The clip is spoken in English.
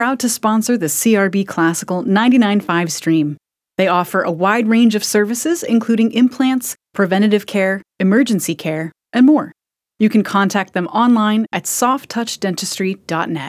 proud to sponsor the CRB Classical 99.5 stream. They offer a wide range of services, including implants, preventative care, emergency care, and more. You can contact them online at softtouchdentistry.net.